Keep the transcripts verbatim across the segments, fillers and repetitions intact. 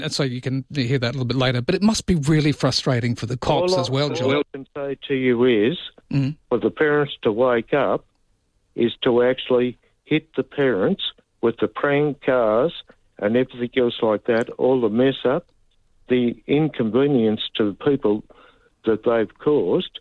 And so you can hear that a little bit later. But it must be really frustrating for the cops all as well, John. All I can say to you is, mm. for the parents to wake up, is to actually hit the parents with the prank cars and everything else like that, all the mess up, the inconvenience to the people that they've caused,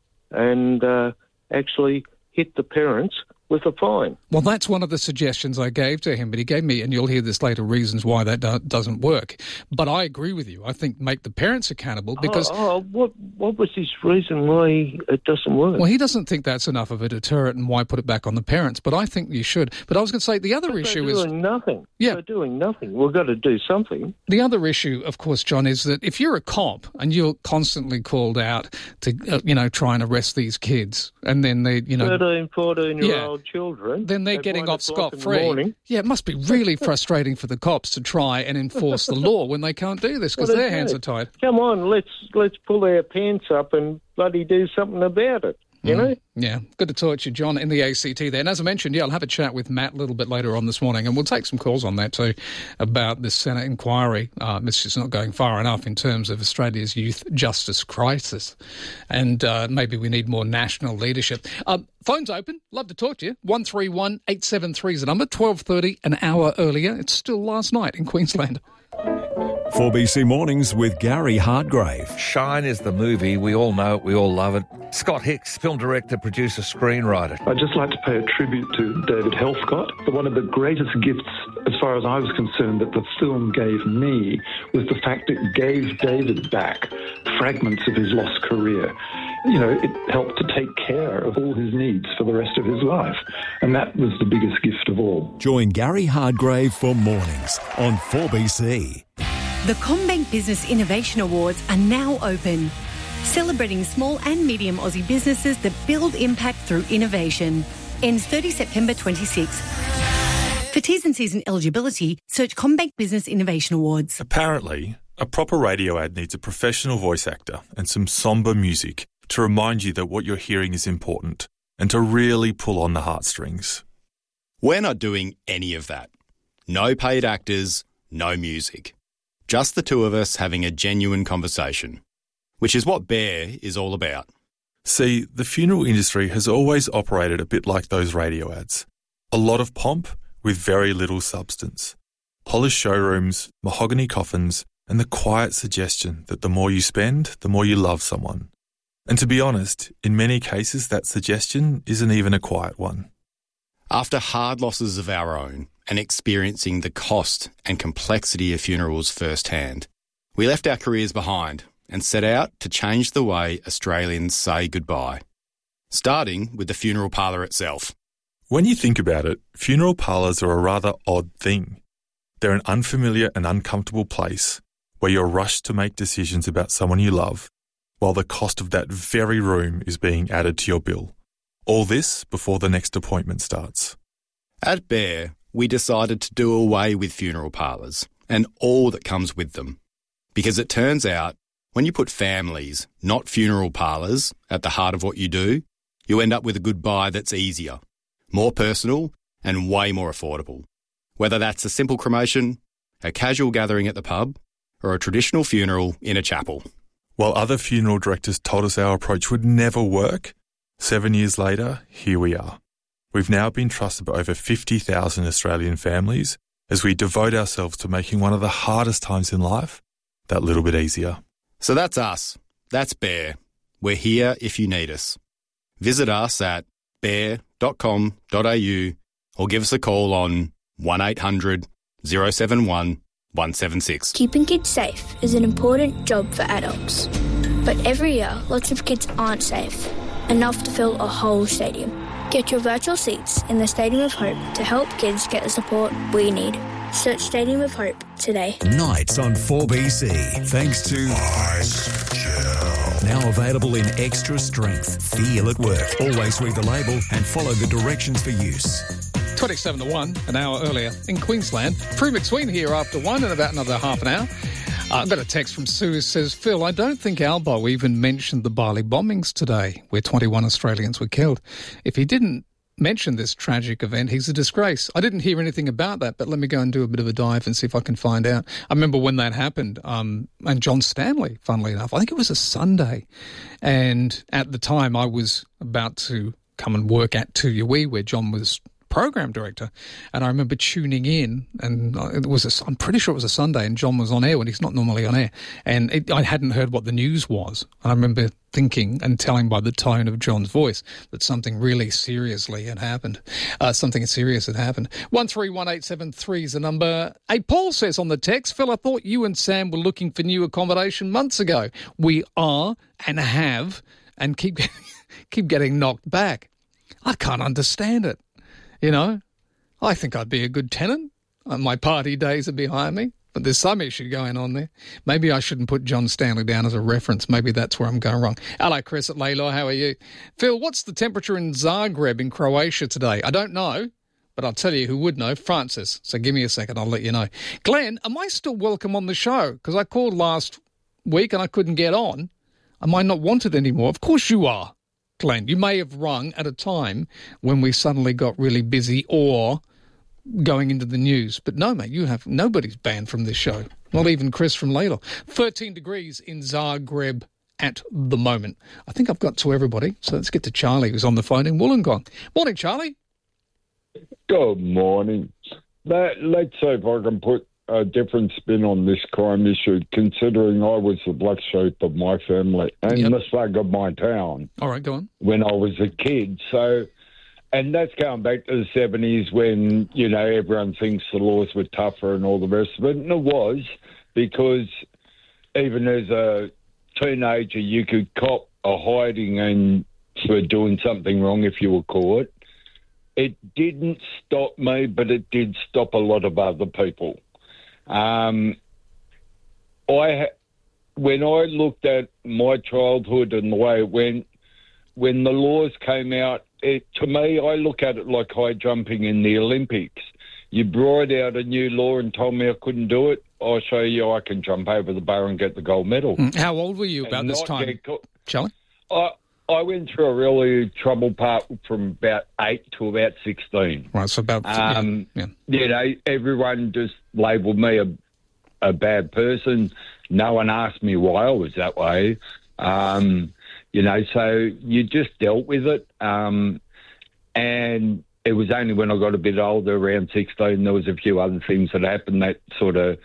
and uh, actually hit the parents with a fine. Well, that's one of the suggestions I gave to him, but he gave me, and you'll hear this later, reasons why that do- doesn't work. But I agree with you. I think make the parents accountable because... Oh, oh, what what was his reason why it doesn't work? Well, he doesn't think that's enough of a deterrent and why put it back on the parents, but I think you should. But I was going to say the other but issue they're is... doing nothing. Yeah. They're doing nothing. We've got to do something. The other issue, of course, John, is that if you're a cop and you're constantly called out to, uh, you know, try and arrest these kids, and then they, you know... thirteen, fourteen-year-old yeah, children... then they're getting off scot-free. Yeah, it must be really frustrating for the cops to try and enforce the law when they can't do this because well, their hands are tied. Come on, let's let's pull our pants up and bloody do something about it, you mm, know? Yeah, good to talk to you, John, in the A C T there. And as I mentioned, yeah, I'll have a chat with Matt a little bit later on this morning, and we'll take some calls on that too about this Senate inquiry. Uh, it's just not going far enough in terms of Australia's youth justice crisis, and uh, maybe we need more national leadership. Um, phone's open. Love to talk to you. one three one eight seven three is the number. twelve thirty, an hour earlier. It's still last night in Queensland. four B C Mornings with Gary Hardgrave. Shine is the movie. We all know it. We all love it. Scott Hicks, film director, producer, screenwriter. I'd just like to pay a tribute to David Helfgott. One of the greatest gifts, as far as I was concerned, that the film gave me was the fact it gave David back fragments of his lost career. You know, it helped to take care of all his needs for the rest of his life. And that was the biggest gift of all. Join Gary Hardgrave for Mornings on four B C. The CommBank Business Innovation Awards are now open, celebrating small and medium Aussie businesses that build impact through innovation. Ends thirtieth September twenty-sixth. For T's and C's and eligibility, search CommBank Business Innovation Awards. Apparently, a proper radio ad needs a professional voice actor and some sombre music to remind you that what you're hearing is important and to really pull on the heartstrings. We're not doing any of that. No paid actors, no music. Just the two of us having a genuine conversation, which is what Bear is all about. See, the funeral industry has always operated a bit like those radio ads. A lot of pomp with very little substance. Polished showrooms, mahogany coffins, and the quiet suggestion that the more you spend, the more you love someone. And to be honest, in many cases that suggestion isn't even a quiet one. After hard losses of our own and experiencing the cost and complexity of funerals firsthand, we left our careers behind and set out to change the way Australians say goodbye, starting with the funeral parlour itself. When you think about it, funeral parlours are a rather odd thing. They're an unfamiliar and uncomfortable place where you're rushed to make decisions about someone you love, while the cost of that very room is being added to your bill. All this before the next appointment starts. At Bear, we decided to do away with funeral parlours and all that comes with them. Because it turns out, when you put families, not funeral parlours, at the heart of what you do, you end up with a goodbye that's easier, more personal and way more affordable. Whether that's a simple cremation, a casual gathering at the pub, or a traditional funeral in a chapel. While other funeral directors told us our approach would never work, seven years later, here we are. We've now been trusted by over fifty thousand Australian families as we devote ourselves to making one of the hardest times in life that little bit easier. So that's us. That's Bear. We're here if you need us. Visit us at bear dot com dot a u or give us a call on one eight hundred oh seven one one seven six. Keeping kids safe is an important job for adults. But every year, lots of kids aren't safe, enough to fill a whole stadium. Get your virtual seats in the Stadium of Hope to help kids get the support we need. Search Stadium of Hope today. Nights on four B C, thanks to Ice Gel. Now available in extra strength. Feel at work. Always read the label and follow the directions for use. twenty-seven to one, an hour earlier in Queensland. Prue McSween here after one in about another half an hour. Uh, I've got a text from Sue who says, Phil, I don't think Albo even mentioned the Bali bombings today, where twenty-one Australians were killed. If he didn't mention this tragic event. He's a disgrace. I didn't hear anything about that, but let me go and do a bit of a dive and see if I can find out. I remember when that happened, um, and John Stanley, funnily enough, I think it was a Sunday, and at the time I was about to come and work at Tuyui, where John was program director, and I remember tuning in, and it was a, I'm pretty sure it was a Sunday, and John was on air when he's not normally on air, and it, I hadn't heard what the news was, and I remember thinking and telling by the tone of John's voice that something really seriously had happened. Uh, something serious had happened. one three one eight seven three is the number. Hey, Paul says on the text, Phil, I thought you and Sam were looking for new accommodation months ago. We are and have and keep keep getting knocked back. I can't understand it. You know, I think I'd be a good tenant. My party days are behind me, but there's some issue going on there. Maybe I shouldn't put John Stanley down as a reference. Maybe that's where I'm going wrong. Hello, Chris at Laylaw. How are you? Phil, what's the temperature in Zagreb in Croatia today? I don't know, but I'll tell you who would know, Francis. So give me a second, I'll let you know. Glenn, am I still welcome on the show? Because I called last week and I couldn't get on. Am I not wanted anymore? Of course you are. Glenn, you may have rung at a time when we suddenly got really busy or going into the news. But no, mate, you have nobody's banned from this show. Not even Chris from Laylaw. thirteen degrees in Zagreb at the moment. I think I've got to everybody. So let's get to Charlie, who's on the phone in Wollongong. Morning, Charlie. Good morning. Let, let's see if I can put a different spin on this crime issue, considering I was the black sheep of my family and yep. the slug of my town. All right, go on. When I was a kid. So, and that's going back to the seventies when, you know, everyone thinks the laws were tougher and all the rest of it. And it was, because even as a teenager, you could cop a hiding and for doing something wrong if you were caught. It didn't stop me, but it did stop a lot of other people. Um, I, when I looked at my childhood and the way it went, when the laws came out, it, to me, I look at it like high jumping in the Olympics. You brought out a new law and told me I couldn't do it. I'll show you I can jump over the bar and get the gold medal. How old were you about this time, Charlie? I, I went through a really troubled part from about eight to about sixteen. Right, so about... Um, yeah, yeah. You know, everyone just labelled me a, a bad person. No one asked me why I was that way. Um, you know, so you just dealt with it. Um, and it was only when I got a bit older, around sixteen, there was a few other things that happened that sort of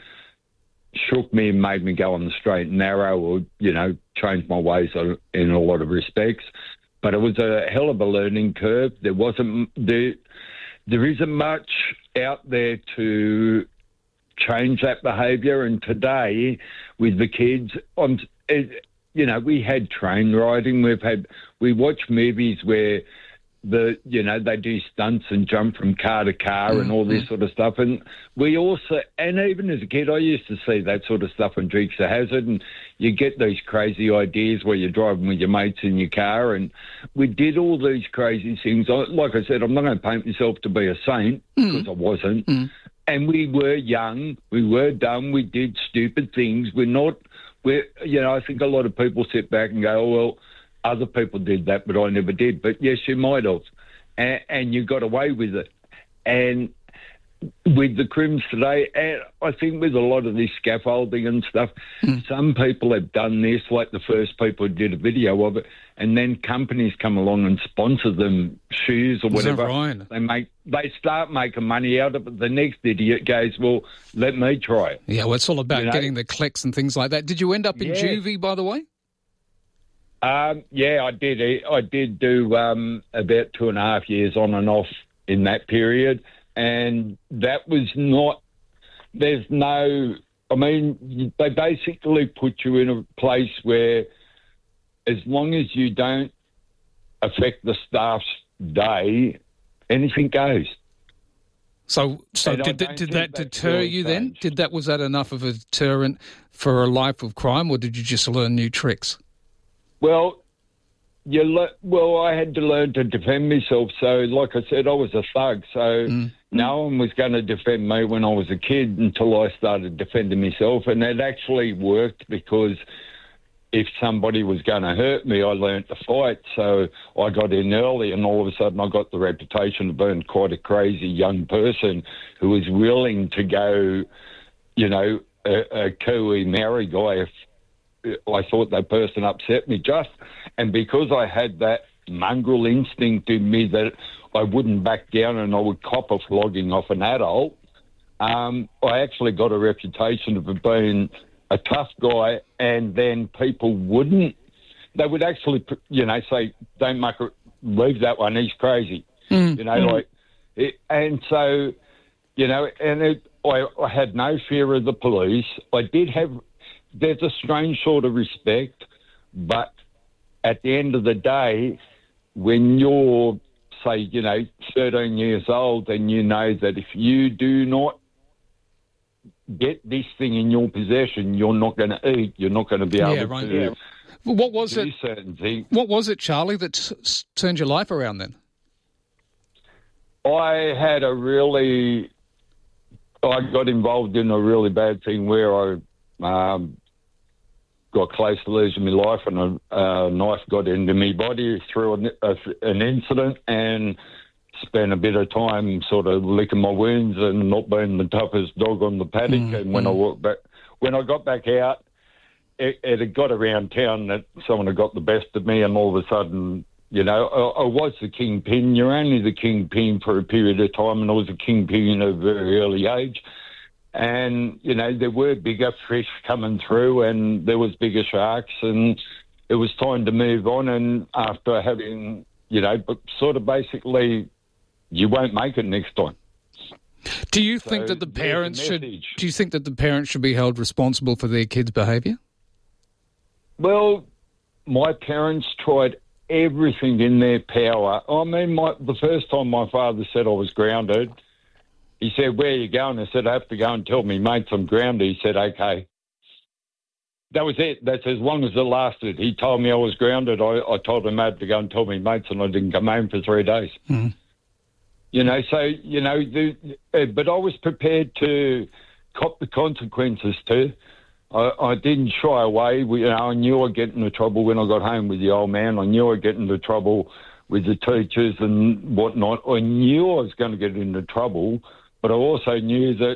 shook me and made me go on the straight and narrow, or, you know, change my ways in a lot of respects. But it was a hell of a learning curve. There wasn't, there, there isn't much out there to change that behaviour. And today, with the kids, I'm, it, you know, we had train riding. We've had, we watch movies where the, you know, they do stunts and jump from car to car mm-hmm. and all this sort of stuff. And we also, and even as a kid, I used to see that sort of stuff on Dukes of Hazzard, and you get these crazy ideas where you're driving with your mates in your car, and we did all these crazy things. Like I said, I'm not going to paint myself to be a saint, because mm. I wasn't. Mm. And we were young, we were dumb, we did stupid things. We're not, we're, you know, I think a lot of people sit back and go, oh, well, other people did that, but I never did. But yes, you might have. And, and you got away with it. And with the crims today, and I think with a lot of this scaffolding and stuff, mm. some people have done this, like the first people who did a video of it, and then companies come along and sponsor them shoes or whatever. Right? They make, they start making money out of it. The next idiot goes, well, let me try it. Yeah, well, it's all about you know? getting the clicks and things like that. Did you end up in yeah. juvie, by the way? Um, yeah, I did. I did do um, about two and a half years on and off in that period, and that was not. There's no. I mean, they basically put you in a place where, as long as you don't affect the staff's day, anything goes. So, so did, did, did that deter you then? Did that was that enough of a deterrent for a life of crime, or did you just learn new tricks? Well, you le- well, I had to learn to defend myself. So, like I said, I was a thug. So mm. no one was going to defend me when I was a kid until I started defending myself. And it actually worked, because if somebody was going to hurt me, I learnt to fight. So I got in early, and all of a sudden I got the reputation of being quite a crazy young person who was willing to go, you know, a, a Kiwi Maori guy if I thought that person upset me just. And because I had that mongrel instinct in me that I wouldn't back down and I would cop a flogging off an adult, um, I actually got a reputation of being a tough guy, and then people wouldn't, they would actually, you know, say, don't make it, leave that one, he's crazy. Mm, you know, mm. like, it, and so, you know, and it, I, I had no fear of the police. I did have, there's a strange sort of respect, but at the end of the day, when you're, say, you know, thirteen years old, and you know that if you do not get this thing in your possession, you're not going to eat, you're not going to be able yeah, right, to yeah. What was do it, certain things. What was it, Charlie, that t- turned your life around then? I had a really, I got involved in a really bad thing where I um, got close to losing my life, and a, a knife got into my body through an, a, an incident, and spent a bit of time sort of licking my wounds and not being the toughest dog on the paddock. Mm, and when mm. I walked back, when I got back out, it, it had got around town that someone had got the best of me, and all of a sudden, you know, I, I was the kingpin. You're only the kingpin for a period of time, and I was a kingpin at a very early age. And, you know, there were bigger fish coming through, and there was bigger sharks, and it was time to move on. And after having, you know, but sort of basically, you won't make it next time. Do you so think that the parents should? Do you think that the parents should be held responsible for their kids' behaviour? Well, my parents tried everything in their power. I mean, my, the first time my father said I was grounded, he said, "Where are you going?" I said, "I have to go and tell me mates I'm grounded." He said, "Okay." That was it. That's as long as it lasted. He told me I was grounded. I, I told him I had to go and tell me mates, and I didn't come home for three days. Mm. You know, so, you know, the, uh, but I was prepared to cop the consequences too. I, I didn't shy away. We, you know, I knew I'd get into trouble when I got home with the old man. I knew I'd get into trouble with the teachers and whatnot. I knew I was going to get into trouble, but I also knew that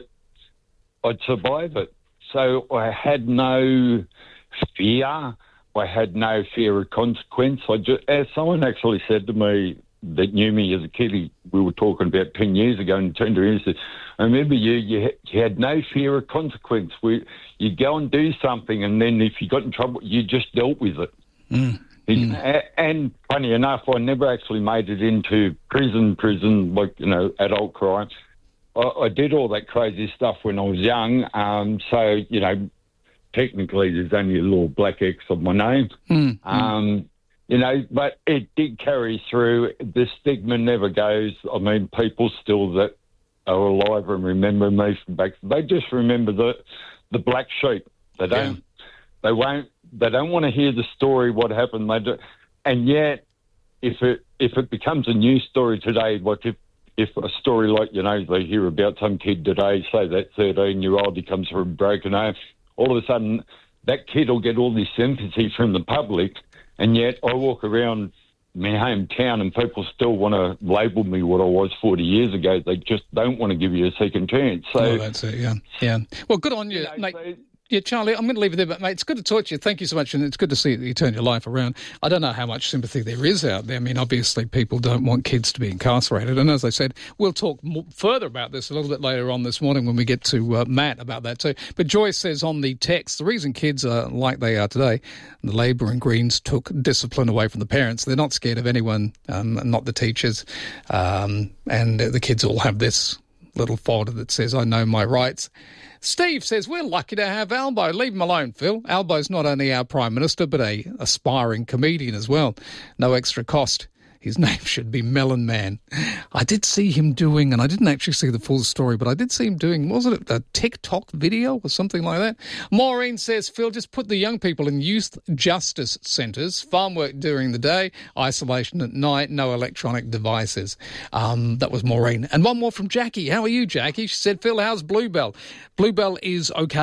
I'd survive it. So I had no fear. I had no fear of consequence. I just, as someone actually said to me that knew me as a kid, we were talking about ten years ago, and turned to me and said, "I remember you, you, you had no fear of consequence. We, you'd go and do something, and then if you got in trouble, you just dealt with it." Mm. Mm. And funny enough, I never actually made it into prison, prison, like, you know, adult crime. I, I did all that crazy stuff when I was young, um, so, you know, technically there's only a little black X on my name. Mm. Um, you know, but it did carry through. The stigma never goes. I mean, people still that are alive and remember me from back, they just remember the the black sheep. They don't, yeah. they won't, they don't want to hear the story, what happened. They do, and yet, if it if it becomes a news story today, like if if a story like, you know, they hear about some kid today, say that thirteen-year-old, he comes from a broken home, all of a sudden that kid will get all this sympathy from the public. And yet I walk around my hometown and people still want to label me what I was forty years ago. They just don't want to give you a second chance. So oh, that's it, yeah. yeah. Well, good on you, you know, mate. So, yeah, Charlie, I'm going to leave it there, but, mate, it's good to talk to you. Thank you so much, and it's good to see that you turn your life around. I don't know how much sympathy there is out there. I mean, obviously people don't want kids to be incarcerated, and as I said, we'll talk more, further about this a little bit later on this morning when we get to uh, Matt about that too. But Joyce says on the text, the reason kids are like they are today, the Labor and Greens took discipline away from the parents. They're not scared of anyone, um, not the teachers, um, and the kids all have this little folder that says, "I know my rights." Steve says, we're lucky to have Albo. Leave him alone, Phil. Albo's not only our Prime Minister, but a aspiring comedian as well. No extra cost. His name should be Melon Man. I did see him doing, and I didn't actually see the full story, but I did see him doing, wasn't it a TikTok video or something like that? Maureen says, Phil, just put the young people in youth justice centres, farm work during the day, isolation at night, no electronic devices. Um, that was Maureen. And one more from Jackie. How are you, Jackie? She said, Phil, how's Bluebell? Bluebell is okay.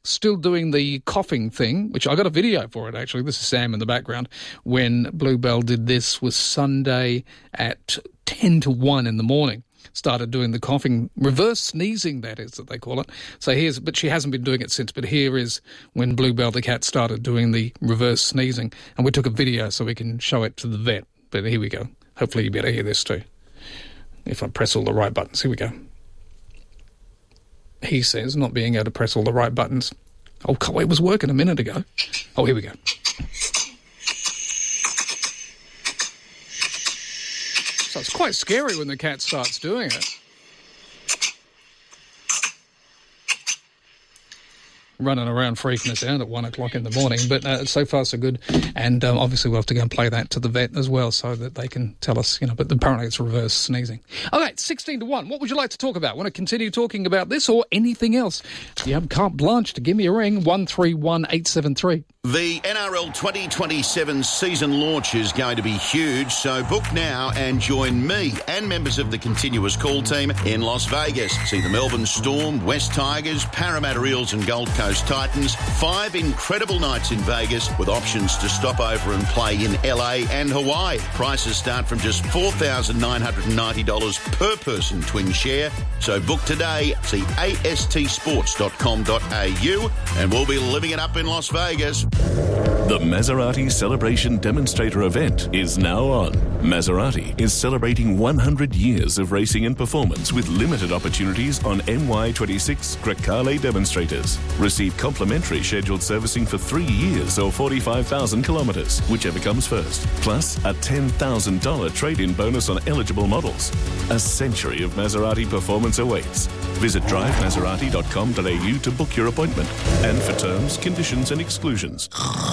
still doing the coughing thing, which I got a video for it, actually. This is Sam in the background. When Bluebell did this was Sunday at ten to one in the morning. Started doing the coughing, reverse sneezing, that is, that they call it. So here's, but she hasn't been doing it since, but here is when Bluebell the cat started doing the reverse sneezing. And we took a video so we can show it to the vet. But here we go. Hopefully you better hear this too. If I press all the right buttons. Here we go. He says, not being able to press all the right buttons. Oh, it was working a minute ago. Oh, here we go. So it's quite scary when the cat starts doing it. Running around freaking us out at one o'clock in the morning, but uh, so far so good. And um, obviously we'll have to go and play that to the vet as well so that they can tell us, you know, but apparently it's reverse sneezing. Okay, sixteen to one. What would you like to talk about? Want to continue talking about this or anything else? You have carte blanche to give me a ring, one three one eight seven three. The N R L twenty twenty-seven season launch is going to be huge, so book now and join me and members of the Continuous Call team in Las Vegas. See the Melbourne Storm, West Tigers, Parramatta Eels and Gold Coast Titans. Five incredible nights in Vegas with options to stop over and play in L A and Hawaii. Prices start from just four thousand nine hundred ninety dollars per person twin share. So book today. See A S T sports dot com dot A U and we'll be living it up in Las Vegas. The Maserati Celebration Demonstrator event is now on. Maserati is celebrating one hundred years of racing and performance with limited opportunities on M Y twenty-six Grecale demonstrators. Receive complimentary scheduled servicing for three years or forty-five thousand kilometres, whichever comes first. Plus a ten thousand dollars trade-in bonus on eligible models. A century of Maserati performance awaits. Visit drive maserati dot com dot A U to book your appointment. And for terms, conditions and exclusions.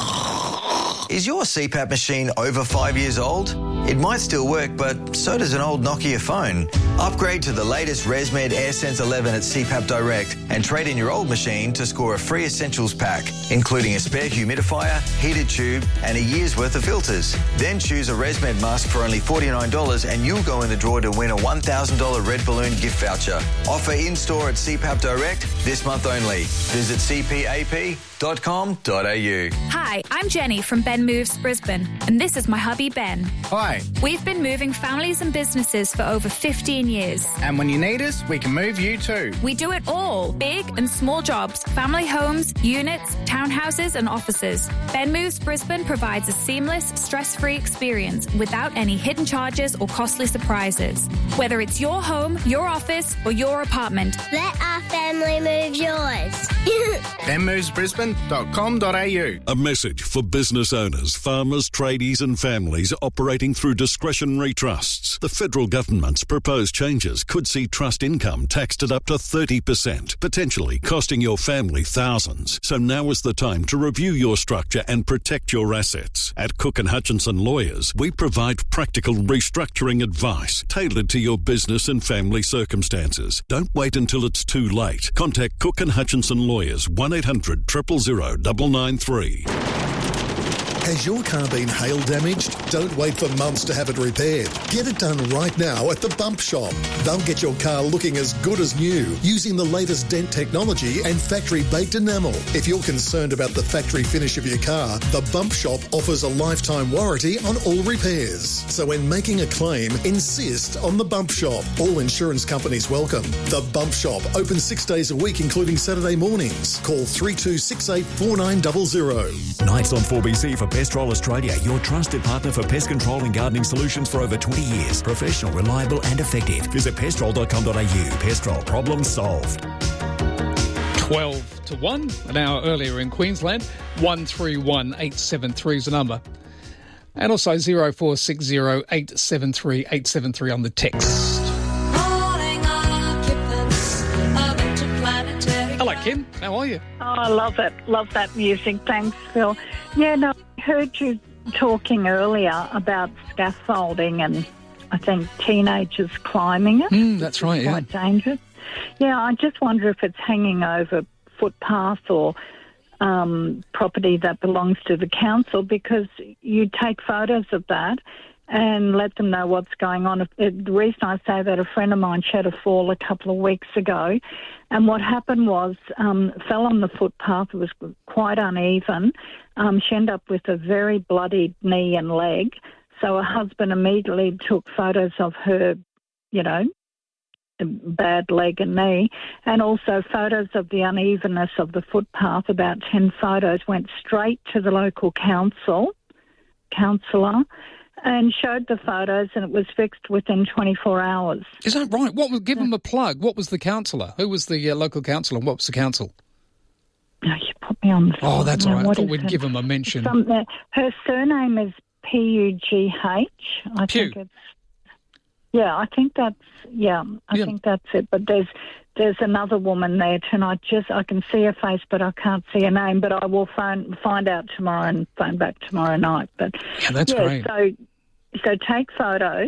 Is your C PAP machine over five years old? It might still work, but so does an old Nokia phone. Upgrade to the latest ResMed AirSense eleven at C PAP Direct and trade in your old machine to score a free essentials pack, including a spare humidifier, heated tube and a year's worth of filters. Then choose a ResMed mask for only forty-nine dollars and you'll go in the draw to win a one thousand dollars Red Balloon gift voucher. Offer in-store at C PAP Direct this month only. Visit c p a p dot com dot a u. Hi, I'm Jenny from Ben Moves Brisbane, and this is my hubby Ben. Hi. We've been moving families and businesses for over fifteen years. And when you need us, we can move you too. We do it all, big and small jobs, family homes, units, townhouses and offices. Ben Moves Brisbane provides a seamless, stress-free experience without any hidden charges or costly surprises. Whether it's your home, your office or your apartment. Let our family move yours. ben moves brisbane dot com dot a u. A message for business owners, farmers, tradies and families operating through discretionary trusts. The federal government's proposed changes could see trust income taxed at up to thirty percent, potentially costing your family thousands. So now is the time to review your structure and protect your assets. At Cook and Hutchinson Lawyers, we provide practical restructuring advice tailored to your business and family circumstances. Don't wait until it's too late. Contact Cook and Hutchinson Lawyers, one eight hundred, zero zero zero, nine nine three. Has your car been hail damaged? Don't wait for months to have it repaired. Get it done right now at the Bump Shop. They'll get your car looking as good as new using the latest dent technology and factory-baked enamel. If you're concerned about the factory finish of your car, the Bump Shop offers a lifetime warranty on all repairs. So when making a claim, insist on the Bump Shop. All insurance companies welcome. The Bump Shop, open six days a week, including Saturday mornings. Call three two six eight, four nine zero zero. Nights on four B C for Pestrol Australia, your trusted partner for pest control and gardening solutions for over twenty years. Professional, reliable and effective. Visit pestrol dot com dot a u. Pestrol, problem solved. twelve to one, an hour earlier in Queensland. one three one eight seven three is the number. And also zero four six zero eight seven three eight seven three on the text. Hello, Kim. How are you? Oh, I love it. Love that music. Thanks, Phil. Yeah, no, I heard you talking earlier about scaffolding and I think teenagers climbing it. Mm, that's right, yeah. Quite dangerous. Yeah, I just wonder if it's hanging over footpaths or um, property that belongs to the council, because you take photos of that and let them know what's going on. It, the reason I say that, a friend of mine, she had a fall a couple of weeks ago, and what happened was um, fell on the footpath. It was quite uneven. Um, she ended up with a very bloodied knee and leg. So her husband immediately took photos of her, you know, bad leg and knee, and also photos of the unevenness of the footpath. About ten photos went straight to the local council, councillor, and showed the photos, and it was fixed within twenty-four hours. Is that right? What was, give them a plug. What was the councillor? Who was the uh, local councillor, and what was the council? No, you put me on the spot. Oh, that's now. all right. What I thought is we'd her? give them a mention. Some, uh, her surname is P U G H. I Pew. think it's... Yeah, I think that's... Yeah, I Yeah. think that's it. But there's there's another woman there tonight. Just I can see her face, but I can't see her name. But I will phone, find out tomorrow and phone back tomorrow night. But Yeah, that's yeah, great. So, so take photos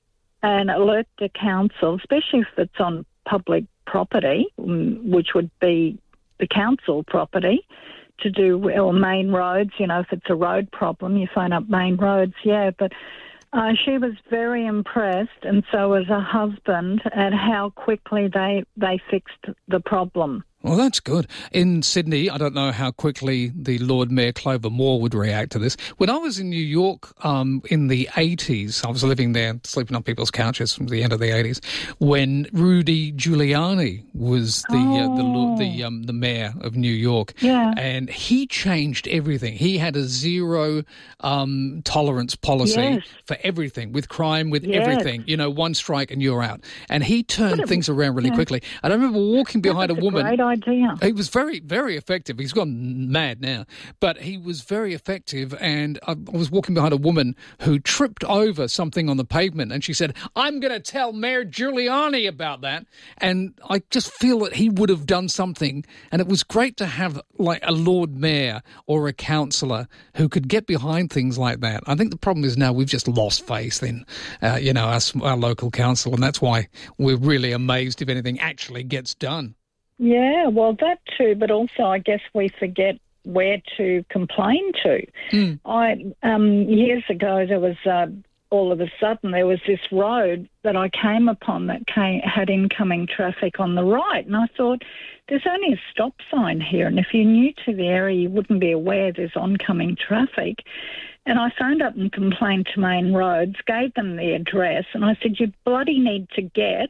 and alert the council, especially if it's on public property, mm, which would be the council property, to do, or main roads. You know, if it's a road problem, you phone up main roads, yeah. But uh, she was very impressed, and so was her husband, at how quickly they, they fixed the problem. Well, that's good. In Sydney, I don't know how quickly the Lord Mayor Clover Moore would react to this. When I was in New York um, in the eighties, I was living there, sleeping on people's couches from the end of the eighties, when Rudy Giuliani was the Oh. uh, the Lord, the um, the mayor of New York, Yeah. and he changed everything. He had a zero um, tolerance policy Yes. for everything, with crime, with Yes. everything. You know, one strike and you're out. And he turned What a- things around really yeah. quickly. And I remember walking behind That's a woman. Great idea. He was very, very effective. He's gone mad now, but he was very effective. And I was walking behind a woman who tripped over something on the pavement, and she said, "I'm going to tell Mayor Giuliani about that." And I just feel that he would have done something. And it was great to have like a Lord Mayor or a councillor who could get behind things like that. I think the problem is now we've just lost faith in, uh, you know, our, our local council, and that's why we're really amazed if anything actually gets done. Yeah, well, that too, but also I guess we forget where to complain to. Mm. I um, years ago there was uh, all of a sudden there was this road that I came upon that came, had incoming traffic on the right, and I thought, there's only a stop sign here, and if you're new to the area you wouldn't be aware there's oncoming traffic. And I phoned up and complained to Main Roads, gave them the address, and I said, you bloody need to get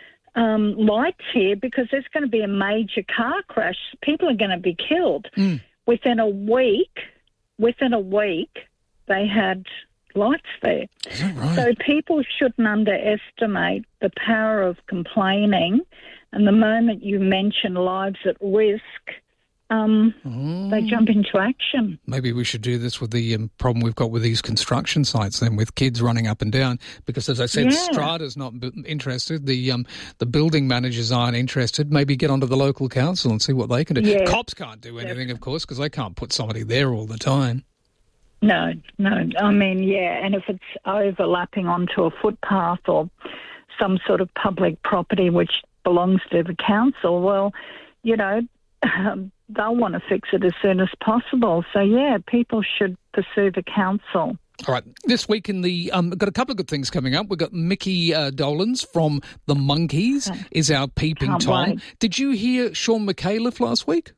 Um, lights here, because there's going to be a major car crash. People are going to be killed. Mm. Within a week, within a week, they had lights there. Is that right? So people shouldn't underestimate the power of complaining. And the moment you mention lives at risk, um, Oh. they jump into action. Maybe we should do this with the um, problem we've got with these construction sites then, with kids running up and down, because as I said, Yeah. Strata's not b- interested, the um, the building managers aren't interested. Maybe get onto the local council and see what they can do. Yeah. Cops can't do anything, of course, because they can't put somebody there all the time. No, no. I mean, yeah, and if it's overlapping onto a footpath or some sort of public property which belongs to the council, well, you know, um, they'll want to fix it as soon as possible. So, yeah, people should pursue the council. All right, this week in the, um, got a couple of good things coming up. We've got Mickey uh, Dolans from The Monkees is our peeping Can't Tom. wait. Did you hear Sean McAuliffe last week?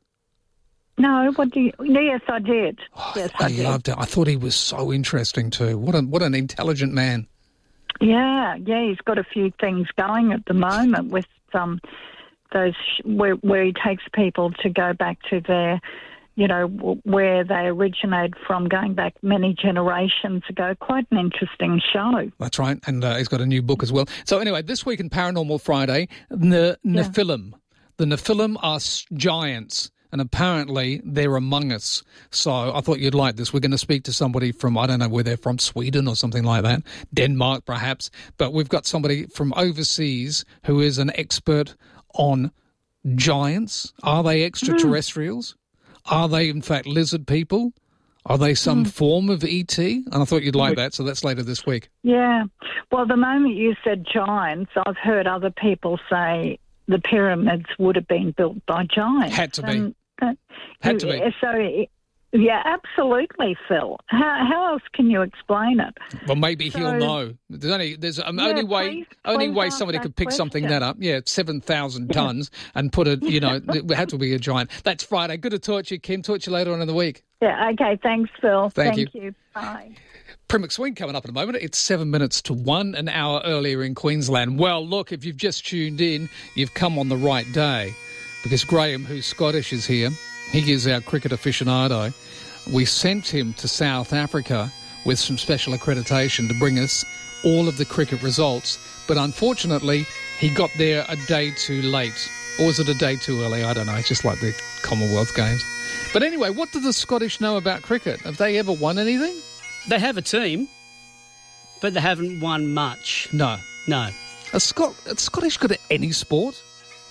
No, what do you... Yes, I did. Yes, I, I did. loved it. I thought he was so interesting too. What a, what an intelligent man. Yeah, yeah, he's got a few things going at the moment with um, those where, where he takes people to go back to their, you know, w- where they originated from, going back many generations ago. Quite an interesting show. That's right, and uh, he's got a new book as well. So anyway, this week in Paranormal Friday, the Nephilim. The Nephilim are s- giants, and apparently they're among us. So I thought you'd like this. We're going to speak to somebody from, I don't know where they're from, Sweden or something like that, Denmark perhaps, but we've got somebody from overseas who is an expert on giants. Are they extraterrestrials? Mm. Are they, in fact, lizard people? Are they some mm. form of E T? And I thought you'd like that, so that's later this week. Yeah. Well, the moment you said giants, I've heard other people say the pyramids would have been built by giants. Had to be. And, uh, Had to be. So Yeah, absolutely, Phil. How, how else can you explain it? Well, maybe So- he'll know. There's only there's um, Yeah, only way please- only please way ask somebody that could pick something question. that up. Yeah, seven thousand tons and put it. You know, it had to be a giant. That's Friday. Good to talk to you, Kim. Talk to you later on in the week. Yeah, okay, thanks, Phil. Thank Thank you. you. Bye. Prim McSween coming up in a moment. It's seven minutes to one, an hour earlier in Queensland. Well, look, if you've just tuned in, you've come on the right day because Graham, who's Scottish, is here. He is our cricket aficionado. We sent him to South Africa with some special accreditation to bring us all of the cricket results. But unfortunately, he got there a day too late. Or was it a day too early? I don't know. It's just like the Commonwealth Games. But anyway, what do the Scottish know about cricket? Have they ever won anything? They have a team, but they haven't won much. No. No. Are, Scot- are Scottish good at any sport?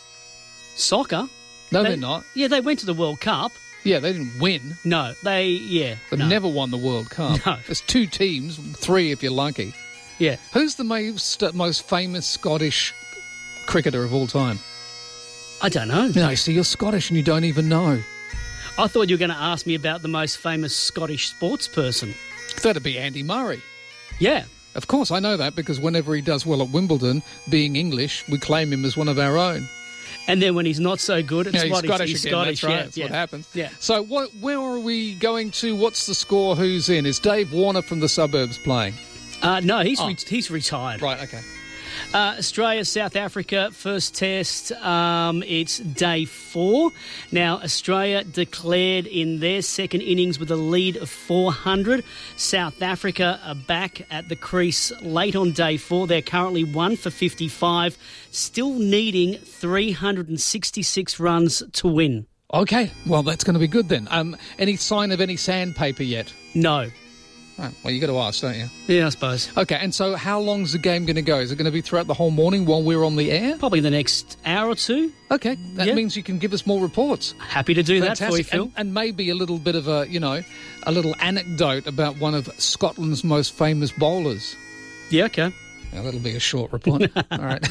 Soccer? No, They- they're not. Yeah, they went to the World Cup. Yeah, they didn't win. No, they, yeah. They've no. never won the World Cup. No. There's two teams, three if you're lucky. Yeah. Who's the most, most famous Scottish cricketer of all time? I don't know. No, so you're Scottish and you don't even know. I thought you were going to ask me about the most famous Scottish sports person. That'd be Andy Murray. Yeah. Of course, I know that because whenever he does well at Wimbledon, being English, we claim him as one of our own. And then when he's not so good, it's Yeah, he's what Scottish he's again. Scottish. That's right. Yeah, That's yeah. what happens. Yeah. So what, where are we going to? What's the score? Who's in? Is Dave Warner from the suburbs playing? Uh, no, he's Oh. re- he's retired. Right, okay. Uh, Australia, South Africa, first test. Um, it's day four. Now, Australia declared in their second innings with a lead of four hundred. South Africa are back at the crease late on day four. They're currently one for fifty-five, still needing three hundred sixty-six runs to win. Okay, well, that's going to be good then. Um, any sign of any sandpaper yet? No. Oh, well, you got to ask, don't you? Yeah, I suppose. Okay, and so how long's the game going to go? Is it going to be throughout the whole morning while we're on the air? Probably the next hour or two. Okay, that Yeah. means you can give us more reports. Happy to do that for you, Fantastic. Phil. And, and maybe a little bit of a, you know, a little anecdote about one of Scotland's most famous bowlers. Yeah, okay. Now, that'll be a short report. All right.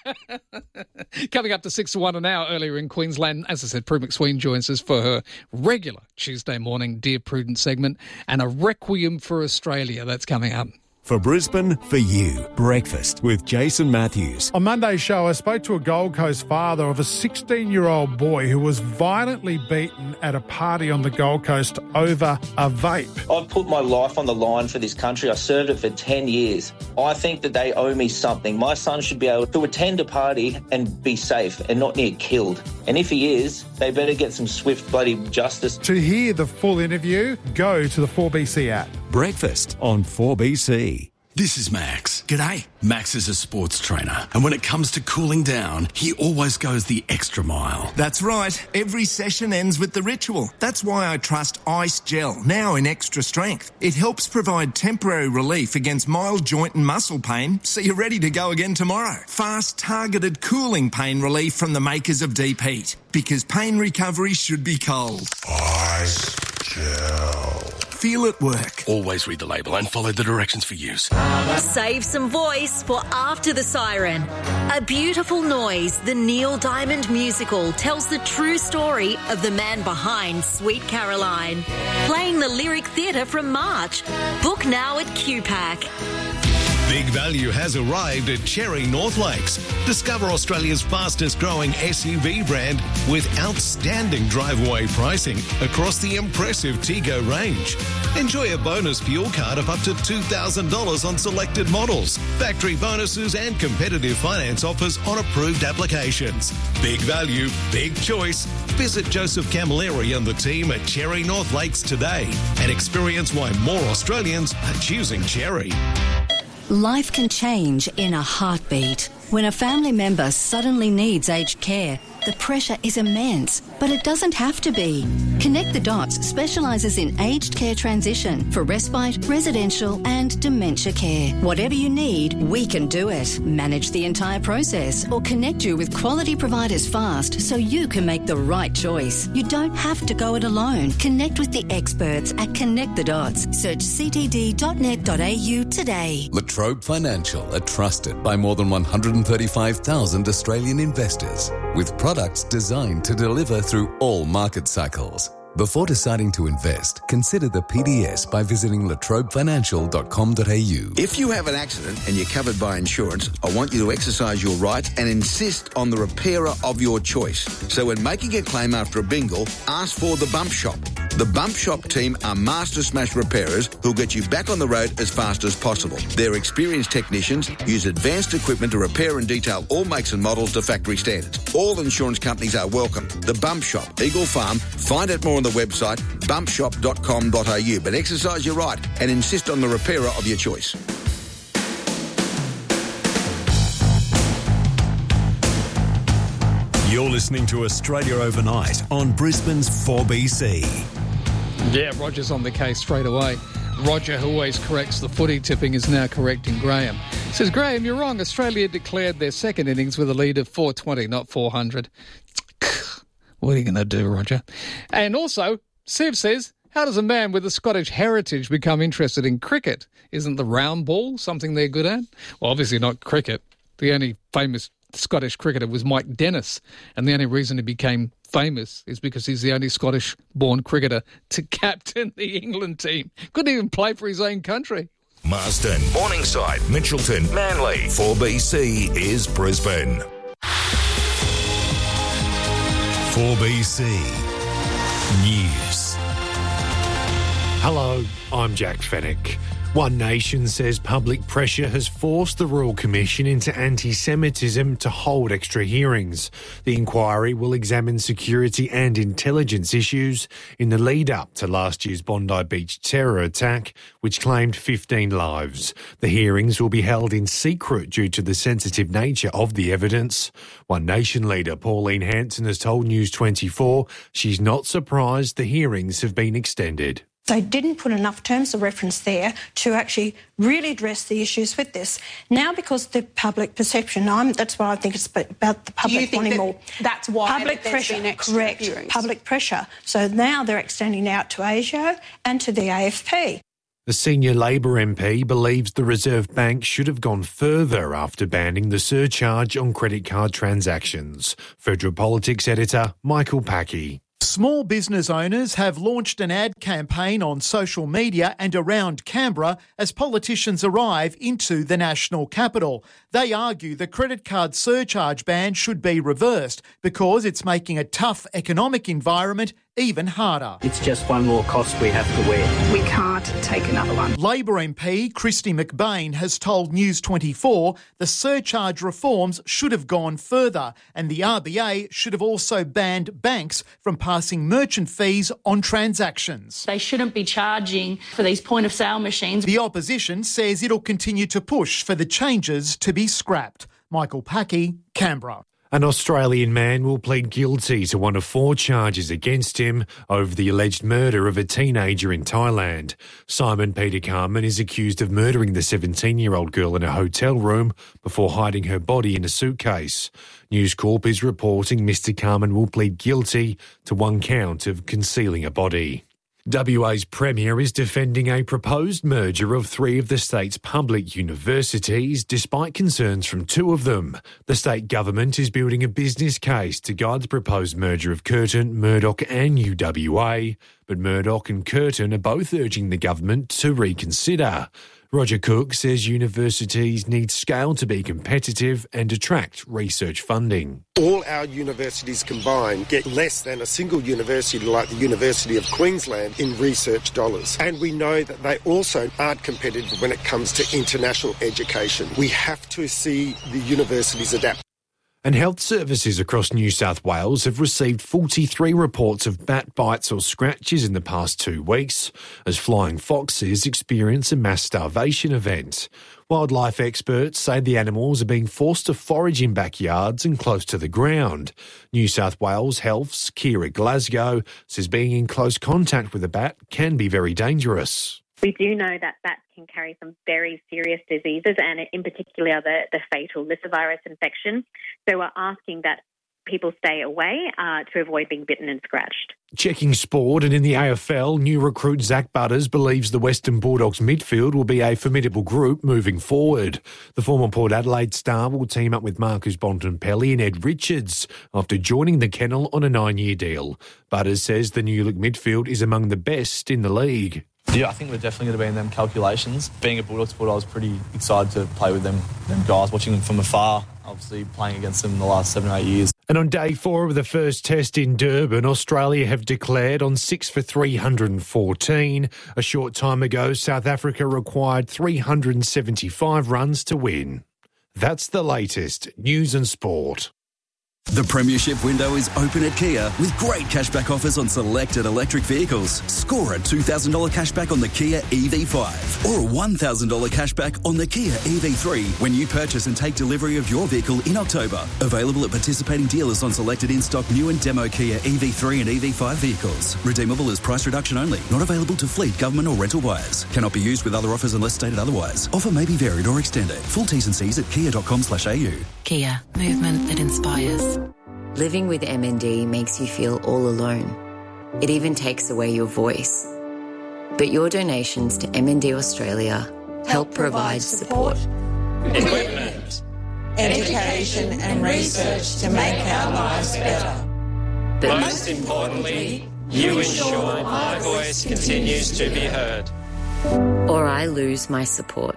Coming up to six to one an hour earlier in Queensland, as I said, Prue McSween joins us for her regular Tuesday morning Dear Prudence segment and a Requiem for Australia. That's coming up. For Brisbane, for you, breakfast with Jason Matthews. On Monday's show, I spoke to a Gold Coast father of a sixteen-year-old boy who was violently beaten at a party on the Gold Coast over a vape. I've put my life on the line for this country. I served it for ten years. I think that they owe me something. My son should be able to attend a party and be safe and not near killed. And if he is, they better get some swift bloody justice. To hear the full interview, go to the four B C app. Breakfast on four B C. This is Max. G'day. Max is a sports trainer, and when it comes to cooling down, he always goes the extra mile. That's right. Every session ends with the ritual. That's why I trust Ice Gel, now in extra strength. It helps provide temporary relief against mild joint and muscle pain, so you're ready to go again tomorrow. Fast, targeted cooling pain relief from the makers of Deep Heat, because pain recovery should be cold. Ice Gel. Feel it work. Always read the label and follow the directions for use. Save some voice for After the Siren. A Beautiful Noise, the Neil Diamond musical, tells the true story of the man behind Sweet Caroline. Playing the Lyric Theatre from March. Book now at Q PAC. Big Value has arrived at Cherry North Lakes. Discover Australia's fastest growing S U V brand with outstanding drive-away pricing across the impressive Tego range. Enjoy a bonus fuel card of up to two thousand dollars on selected models, factory bonuses and competitive finance offers on approved applications. Big value, big choice. Visit Joseph Camilleri and the team at Cherry North Lakes today and experience why more Australians are choosing Cherry. Life can change in a heartbeat. When a family member suddenly needs aged care, the pressure is immense, but it doesn't have to be. Connect the Dots specialises in aged care transition for respite, residential and dementia care. Whatever you need, we can do it. Manage the entire process or connect you with quality providers fast so you can make the right choice. You don't have to go it alone. Connect with the experts at Connect the Dots. Search c t d dot net dot a u today. Latrobe Financial are trusted by more than one hundred thirty-five thousand Australian investors with products designed to deliver through all market cycles. Before deciding to invest, consider the P D S by visiting latrobe financial dot com dot a u. If you have an accident and you're covered by insurance, I want you to exercise your rights and insist on the repairer of your choice. So when making a claim after a bingle, ask for the Bump Shop. The Bump Shop team are master smash repairers who'll get you back on the road as fast as possible. Their experienced technicians use advanced equipment to repair and detail all makes and models to factory standards. All insurance companies are welcome. The Bump Shop, Eagle Farm. Find out more on the website bump shop dot com dot a u. But exercise your right and insist on the repairer of your choice. You're listening to Australia Overnight on Brisbane's four B C. Yeah, Roger's on the case straight away. Roger, who always corrects the footy tipping, is now correcting Graham. Says, Graham, you're wrong. Australia declared their second innings with a lead of four twenty, not four hundred. What are you going to do, Roger? And also, Sev says, how does a man with a Scottish heritage become interested in cricket? Isn't the round ball something they're good at? Well, obviously not cricket. The only famous Scottish cricketer was Mike Dennis, and the only reason he became famous is because he's the only Scottish-born cricketer to captain the England team. Couldn't even play for his own country. Marston, Morningside, Mitchelton, Manly. four B C is Brisbane. four B C News. Hello, I'm Jack Fennick. One Nation says public pressure has forced the Royal Commission into anti-Semitism to hold extra hearings. The inquiry will examine security and intelligence issues in the lead-up to last year's Bondi Beach terror attack, which claimed fifteen lives. The hearings will be held in secret due to the sensitive nature of the evidence. One Nation leader Pauline Hanson has told News twenty-four she's not surprised the hearings have been extended. They didn't put enough terms of reference there to actually really address the issues with this. Now, because the public perception, I'm, that's why I think it's about the public Do you think wanting that more. That's why public there's pressure, been extra correct? hearings. Public pressure. So now they're extending out to ASIO and to the A F P. The senior Labor M P believes the Reserve Bank should have gone further after banning the surcharge on credit card transactions. Federal Politics editor Michael Packey. Small business owners have launched an ad campaign on social media and around Canberra as politicians arrive into the national capital. They argue the credit card surcharge ban should be reversed because it's making a tough economic environment even harder. It's just one more cost we have to wear. We can't take another one. Labor M P Christy McBain has told News twenty-four the surcharge reforms should have gone further and the R B A should have also banned banks from passing merchant fees on transactions. They shouldn't be charging for these point-of-sale machines. The opposition says it'll continue to push for the changes to be scrapped. Michael Packey, Canberra. An Australian man will plead guilty to one of four charges against him over the alleged murder of a teenager in Thailand. Simon Peter Carman is accused of murdering the seventeen-year-old girl in a hotel room before hiding her body in a suitcase. News Corp is reporting Mister Carman will plead guilty to one count of concealing a body. W A's Premier is defending a proposed merger of three of the state's public universities, despite concerns from two of them. The state government is building a business case to guide the proposed merger of Curtin, Murdoch and U W A, but Murdoch and Curtin are both urging the government to reconsider. Roger Cook says universities need scale to be competitive and attract research funding. All our universities combined get less than a single university like the University of Queensland in research dollars. And we know that they also aren't competitive when it comes to international education. We have to see the universities adapt. And health services across New South Wales have received forty-three reports of bat bites or scratches in the past two weeks as flying foxes experience a mass starvation event. Wildlife experts say the animals are being forced to forage in backyards and close to the ground. New South Wales Health's Kira Glasgow says being in close contact with a bat can be very dangerous. We do know that bats can carry some very serious diseases, and in particular the, the fatal lyssavirus infection. So we're asking that people stay away uh, to avoid being bitten and scratched. Checking sport, and in the A F L, new recruit Zach Butters believes the Western Bulldogs midfield will be a formidable group moving forward. The former Port Adelaide star will team up with Marcus Bontempelli and Ed Richards after joining the Kennel on a nine-year deal. Butters says the new look midfield is among the best in the league. Yeah, I think we're definitely going to be in them calculations. Being a Bulldogs supporter, I was pretty excited to play with them, them guys, watching them from afar, obviously playing against them in the last seven or eight years. And on day four of the first test in Durban, Australia have declared on six for three hundred fourteen. A short time ago, South Africa required three hundred seventy-five runs to win. That's the latest news and sport. The Premiership window is open at Kia with great cashback offers on selected electric vehicles. Score a two thousand dollars cashback on the Kia E V five or a one thousand dollars cashback on the Kia E V three when you purchase and take delivery of your vehicle in October. Available at participating dealers on selected in-stock new and demo Kia E V three and E V five vehicles. Redeemable as price reduction only. Not available to fleet, government or rental buyers. Cannot be used with other offers unless stated otherwise. Offer may be varied or extended. Full T's and C's at kia dot com slash a u. Kia. Movement that inspires. Living with M N D makes you feel all alone. It even takes away your voice. But your donations to M N D Australia help provide support, equipment, education and research to make our lives better. But most importantly, you ensure my voice continues to be heard. Or I lose my support.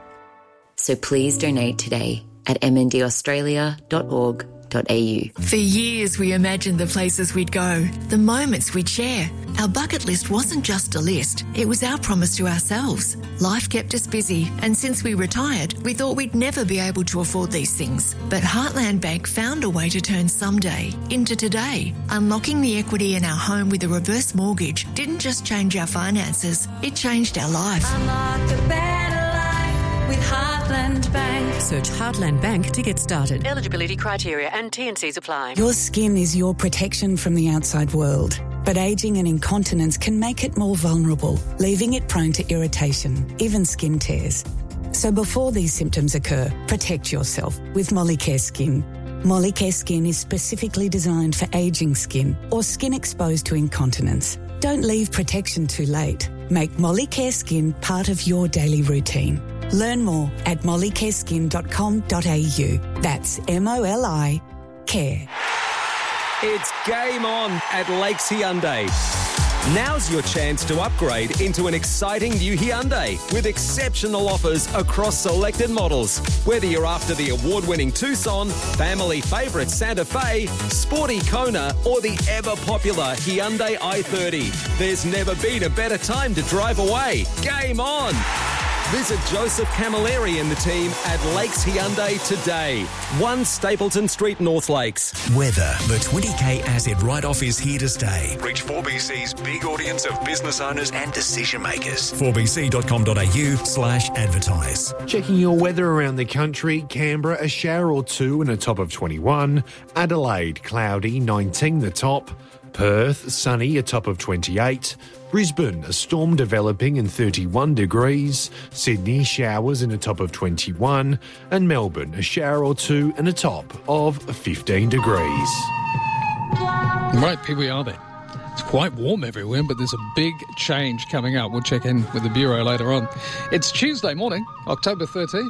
So please donate today at m n d australia dot org dot a u. For years, we imagined the places we'd go, the moments we'd share. Our bucket list wasn't just a list, it was our promise to ourselves. Life kept us busy, and since we retired, we thought we'd never be able to afford these things. But Heartland Bank found a way to turn someday into today. Unlocking the equity in our home with a reverse mortgage didn't just change our finances, it changed our life. Unlock a better life with Heartland Bank. Search Heartland Bank to get started. Eligibility criteria and T and C's apply. Your skin is your protection from the outside world, but ageing and incontinence can make it more vulnerable, leaving it prone to irritation, even skin tears. So before these symptoms occur, protect yourself with Molicare Skin. Molicare Skin is specifically designed for ageing skin or skin exposed to incontinence. Don't leave protection too late. Make Molicare Skin part of your daily routine. Learn more at molicare skin dot com dot a u. That's M O L I care. It's game on at Lakes Hyundai. Now's your chance to upgrade into an exciting new Hyundai with exceptional offers across selected models. Whether you're after the award-winning Tucson, family favourite Santa Fe, sporty Kona, or the ever-popular Hyundai i thirty, there's never been a better time to drive away. Game on! Visit Joseph Camilleri and the team at Lakes Hyundai today. one Stapleton Street, North Lakes. Weather. The twenty K asset write-off is here to stay. Reach four B C's big audience of business owners and decision makers. four b c dot com dot a u slash advertise. Checking your weather around the country. Canberra, a shower or two and a top of twenty-one. Adelaide, cloudy, nineteen the top. Perth, sunny, a top of twenty-eight. Brisbane, a storm developing and thirty-one degrees. Sydney, showers and a top of twenty-one. And Melbourne, a shower or two and a top of fifteen degrees. Right, here we are then. It's quite warm everywhere, but there's a big change coming up. We'll check in with the Bureau later on. It's Tuesday morning, October thirteenth.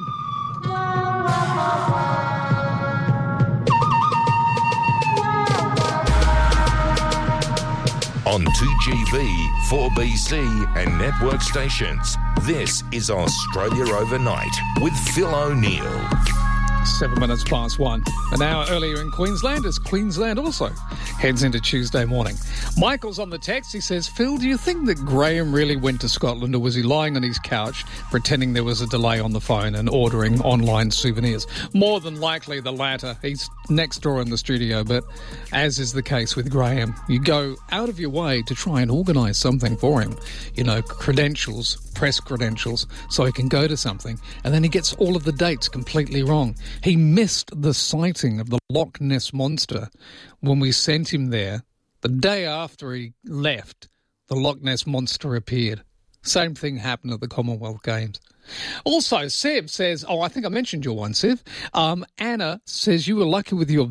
On two G V, four B C and network stations, this is Australia Overnight with Phil O'Neill. Seven minutes past one. An hour earlier in Queensland as Queensland also heads into Tuesday morning. Michael's on the text. He says, Phil, do you think that Graham really went to Scotland, or was he lying on his couch pretending there was a delay on the phone and ordering online souvenirs? More than likely the latter. He's next door in the studio, but as is the case with Graham, you go out of your way to try and organise something for him. You know, credentials, press credentials, so he can go to something, and then he gets all of the dates completely wrong. He missed the sighting of the Loch Ness Monster when we sent him there. The day after he left, the Loch Ness Monster appeared. Same thing happened at the Commonwealth Games. Also, Seb says, oh, I think I mentioned your one, Seb. Um, Anna says you were lucky with your vet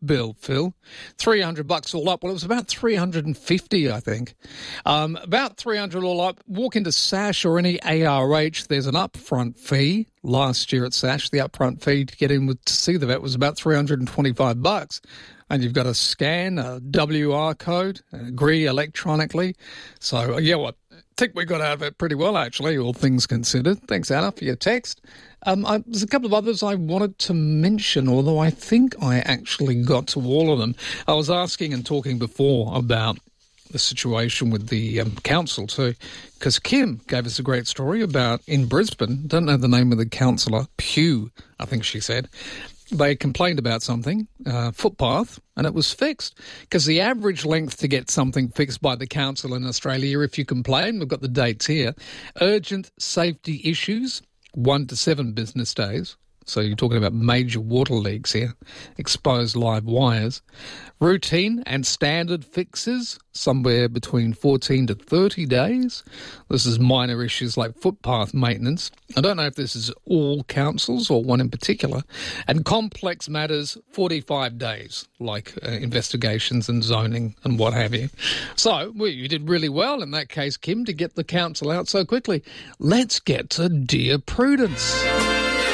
bill, Phil. three hundred bucks all up. Well, it was about three hundred fifty, I think. Um, about three hundred all up. Walk into Sash or any A R H, there's an upfront fee. Last year at Sash, the upfront fee to get in with, to see the vet was about three hundred twenty-five bucks. And you've got to scan a W R code and agree electronically. So, yeah, well, I think we got out of it pretty well, actually, all things considered. Thanks, Anna, for your text. Um, I, there's a couple of others I wanted to mention, although I think I actually got to all of them. I was asking and talking before about the situation with the um, council too, because Kim gave us a great story about in Brisbane, don't know the name of the councillor, Pugh, I think she said. They complained about something, uh, footpath, and it was fixed. Because the average length to get something fixed by the council in Australia, if you complain, we've got the dates here, urgent safety issues, one to seven business days. So you're talking about major water leaks here, exposed live wires. Routine and standard fixes, somewhere between fourteen to thirty days. This is minor issues like footpath maintenance. I don't know if this is all councils or one in particular. And complex matters, forty-five days, like uh, investigations and zoning and what have you. So well, you did really well in that case, Kim, to get the council out so quickly. Let's get to Dear Prudence.